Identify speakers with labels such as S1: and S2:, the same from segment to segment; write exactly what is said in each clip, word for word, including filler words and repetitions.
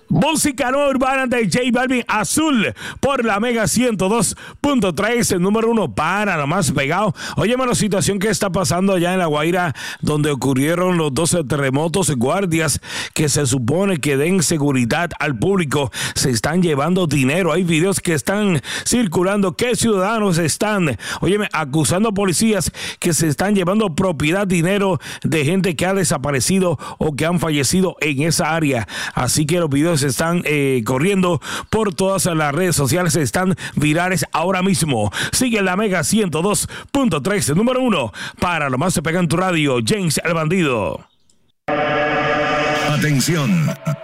S1: Música nueva urbana de J Balvin, Azul, por la Mega ciento dos punto tres, el número uno para lo más pegado. Oye, la situación que está pasando allá en La Guaira, donde ocurrieron los doce terremotos, guardias que se supone que den seguridad al público, se están llevando dinero. Hay videos que están circulando que ciudadanos están, óyeme, acusando a policías que se están llevando propiedad, dinero de gente que ha desaparecido o que han fallecido en esa área. Así que los videos se están eh, corriendo por todas las redes sociales, están virales ahora mismo. Sigue la Mega ciento dos punto tres, número uno para lo más se pega en tu radio, James el Bandido.
S2: Atención,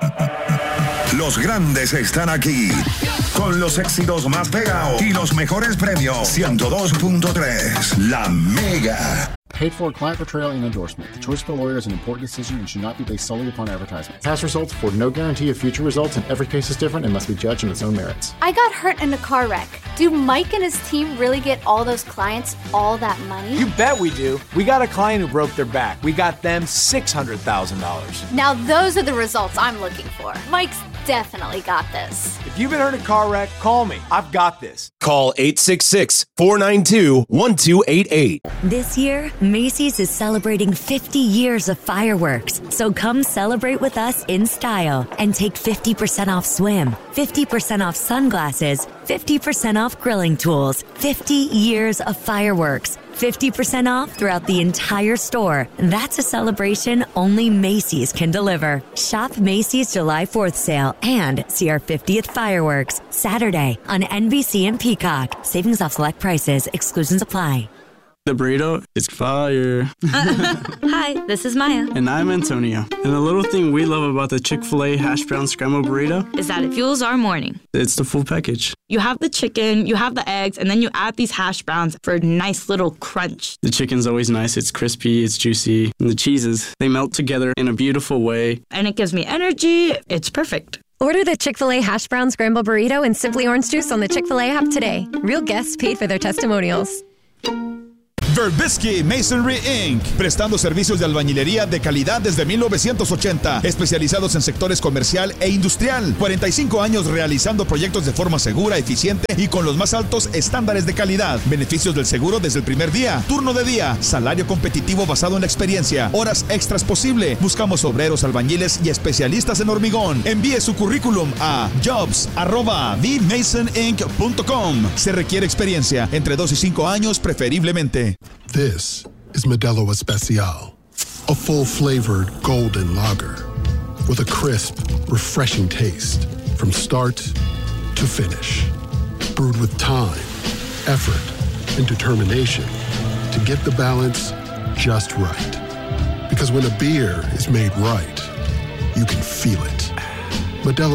S2: los grandes están aquí con los éxitos más pegados y los mejores premios. ciento dos punto tres, la Mega.
S3: Paid for client portrayal and endorsement. The choice of a lawyer is an important decision and should not be based solely upon advertisement. Past results afford no guarantee of future results, and every case is different and must be judged on its own merits.
S4: I got hurt in a car wreck. Do Mike and his team really get all those clients all that money?
S5: You bet we do. We got a client who broke their back. We got them six hundred thousand dollars.
S4: Now those are the results I'm looking for. Mike's definitely got this.
S5: If you've been hurt in a car wreck, call me. I've got this.
S6: Call eight six six, four nine two, one two eight eight.
S7: This year, Macy's is celebrating fifty years of fireworks. So come celebrate with us in style and take fifty percent off swim, fifty percent off sunglasses, fifty percent off grilling tools, fifty years of fireworks, fifty percent off throughout the entire store. That's a celebration only Macy's can deliver. Shop Macy's July fourth sale and see our fiftieth fireworks Saturday on N B C and Peacock. Savings off select prices. Exclusions apply.
S8: The burrito is fire.
S9: Hi, this is Maya.
S8: And I'm Antonio. And the little thing we love about the Chick-fil-A hash brown scrambled burrito
S9: is that it fuels our morning.
S8: It's the full package.
S9: You have the chicken, you have the eggs, and then you add these hash browns for a nice little crunch.
S8: The chicken's always nice. It's crispy, it's juicy. And the cheeses, they melt together in a beautiful way.
S9: And it gives me energy. It's perfect.
S10: Order the Chick-fil-A hash brown scrambled burrito and Simply Orange Juice on the Chick-fil-A app today. Real guests paid for their testimonials.
S11: Verbisky Masonry incorporated, prestando servicios de albañilería de calidad desde mil novecientos ochenta, especializados en sectores comercial e industrial. cuarenta y cinco años realizando proyectos de forma segura, eficiente y con los más altos estándares de calidad. Beneficios del seguro desde el primer día. Turno de día, salario competitivo basado en la experiencia, horas extras posible. Buscamos obreros, albañiles y especialistas en hormigón. Envíe su currículum a jobs arroba the mason inc punto com. Se requiere experiencia entre dos y cinco años preferiblemente.
S12: This is Modelo Especial, a full-flavored golden lager with a crisp, refreshing taste from start to finish. Brewed with time, effort, and determination to get the balance just right. Because when a beer is made right, you can feel it. Modelo